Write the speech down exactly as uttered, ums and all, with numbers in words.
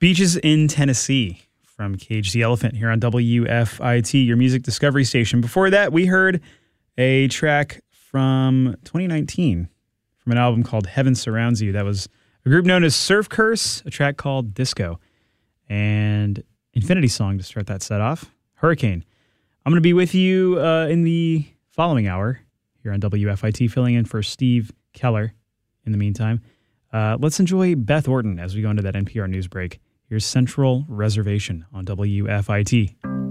Beaches in Tennessee from Cage the Elephant here on W F I T, your music discovery station. Before that, we heard a track from twenty nineteen from an album called Heaven Surrounds You. That was a group known as Surf Curse, a track called Disco. And Infinity Song to start that set off, Hurricane. I'm going to be with you uh, in the following hour here on W F I T, filling in for Steve Keller in the meantime. Uh, let's enjoy Beth Orton as we go into that N P R news break. Here's Central Reservation on W F I T.